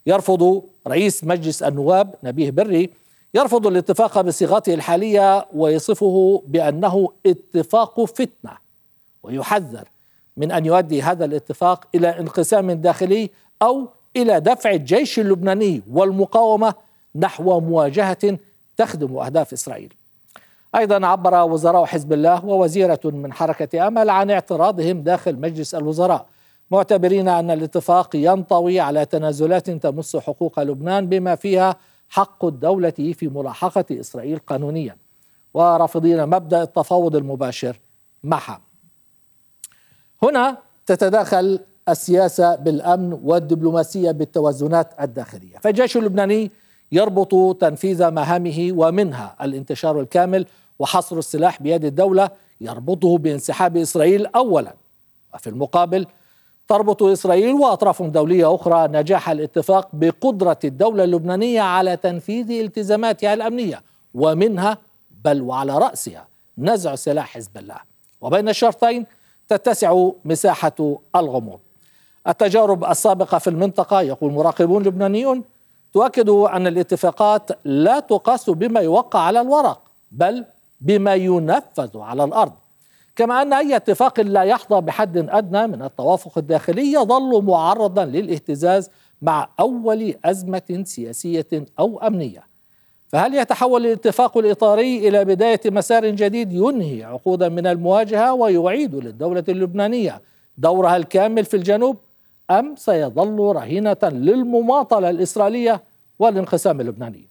يرفض رئيس مجلس النواب نبيه بري يرفض الاتفاق بصيغته الحالية ويصفه بأنه اتفاق فتنة، ويحذر من أن يؤدي هذا الاتفاق إلى انقسام داخلي أو إلى دفع الجيش اللبناني والمقاومة نحو مواجهة تخدم أهداف إسرائيل. أيضا عبر وزراء حزب الله ووزيرة من حركة أمل عن اعتراضهم داخل مجلس الوزراء، معتبرين أن الاتفاق ينطوي على تنازلات تمس حقوق لبنان بما فيها حق الدولة في ملاحقة إسرائيل قانونيا، ورافضين مبدأ التفاوض المباشر معها. هنا تتداخل السياسة بالأمن والدبلوماسية بالتوازنات الداخلية، فالجيش اللبناني يربط تنفيذ مهامه ومنها الانتشار الكامل وحصر السلاح بيد الدولة يربطه بانسحاب إسرائيل أولا، وفي المقابل تربط إسرائيل وأطراف دولية أخرى نجاح الاتفاق بقدرة الدولة اللبنانية على تنفيذ التزاماتها الأمنية، ومنها بل وعلى رأسها نزع سلاح حزب الله. وبين الشرطين تتسع مساحة الغموض. التجارب السابقة في المنطقة، يقول مراقبون لبنانيون، تؤكد أن الاتفاقات لا تقاس بما يوقع على الورق بل بما ينفذ على الأرض، كما أن أي اتفاق لا يحظى بحد أدنى من التوافق الداخلي يظل معرضا للاهتزاز مع أول أزمة سياسية أو أمنية. فهل يتحول الاتفاق الإطاري إلى بداية مسار جديد ينهي عقودا من المواجهة ويعيد للدولة اللبنانية دورها الكامل في الجنوب، أم سيظل رهينة للمماطلة الإسرائيلية والانقسام اللبناني؟